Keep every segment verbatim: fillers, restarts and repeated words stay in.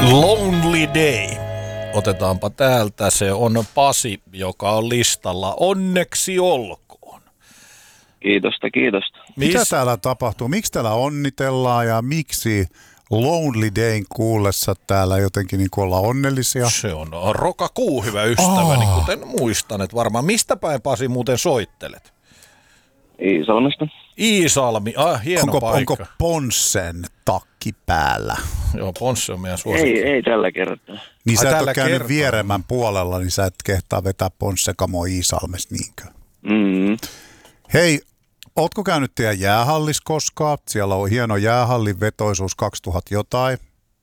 Lonely Day. Otetaanpa täältä. Se on Pasi, joka on listalla. Onneksi olkoon. Kiitosta, kiitosta. Mitä Mis... täällä tapahtuu? Miksi täällä onnitellaan ja miksi Lonely Dayn kuullessa täällä jotenkin niin kuin ollaan onnellisia? Se on Rokakuu, hyvä ystäväni, oh. kuten muistan. Että varmaan mistä päin, Pasi, muuten soittelet? Iisalmesta. Iisalmi, ah, hieno onko, paikka. Onko Ponssen takki päällä? Joo, Ponsse on meidän suosikki. Ei, ei tällä kertaa. Niin Ai, sä et ole käynyt kertaa. Vieremän puolella, niin sä et kehtaa vetää Ponsse-kamoa Iisalmesta, niinkö? Mm. Hei, ootko käynyt teidän jäähallis koskaan? Siellä on hieno jäähallin vetoisuus kaksituhatta jotain.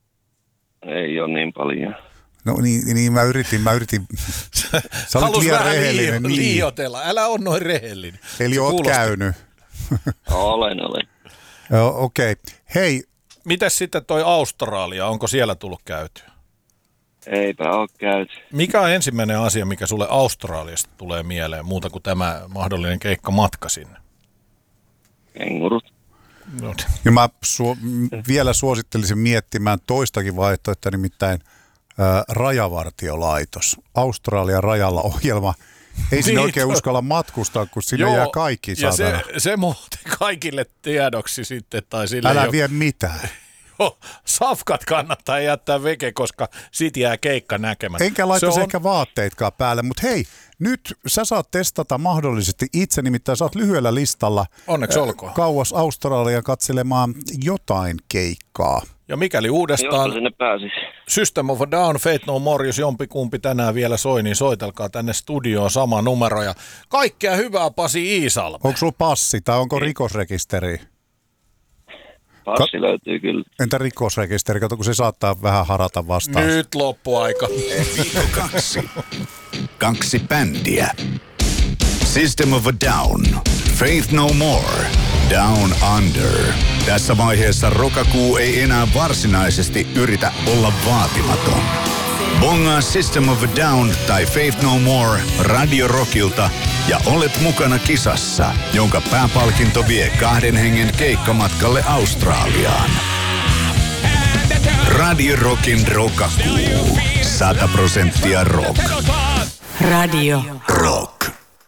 Ei ole niin paljon. No niin, niin mä yritin, mä yritin. Sä olit liian rehellinen. Lii- liiotella, älä on noin rehellinen. Eli se oot kuulosti. käynyt. Olen, olen. Joo, okei. Okay. Hei. Mites sitten toi Australia, onko siellä tullut käytyä? Eipä ole käyty. Mikä on ensimmäinen asia, mikä sulle Australiasta tulee mieleen, muuta kuin tämä mahdollinen keikka-matka sinne? Kengurut. No. Ja mä su- vielä suosittelisin miettimään toistakin vaihtoehtoa, nimittäin ää, Rajavartiolaitos. Australian rajalla ohjelma. Ei sinne oikein uskalla matkustaa, kun sinne Joo, jää kaikki ja saatana. se, se muuten kaikille tiedoksi sitten. Tai sille Älä jo, vie mitään. Jo, safkat kannattaa jättää veke, koska sit jää keikka näkemättä. Enkä laittaisi on... ehkä vaatteitkaan päälle, mutta hei, nyt sä saat testata mahdollisesti itse, nimittäin sä oot lyhyellä listalla. Onneksi olkoon. Kauas Australiaan katselemaan jotain keikkaa. Ja mikäli uudestaan Jotta sinne pääsis. System of a Down, Faith No More, jos jompikumpi tänään vielä soi, niin soitelkaa tänne studioon sama numero. Ja kaikkea hyvää, Pasi Iisalmi. Onko sulla passi tai onko rikosrekisteri? Passi Ka- löytyy kyllä. Entä rikosrekisteri? Kato, kun se saattaa vähän harata vastaan. Nyt loppuaika. Viikko kaksi. Kaksi bändiä. System of a Down. Faith No More. Down Under. Tässä vaiheessa Rokakuu ei enää varsinaisesti yritä olla vaatimaton. Bongaa System of a Down tai Faith No More Radio Rockilta ja olet mukana kisassa, jonka pääpalkinto vie kahden hengen keikkamatkalle Australiaan. Radio Rockin Rokakuu. Sata prosenttia rock. Radio Rock.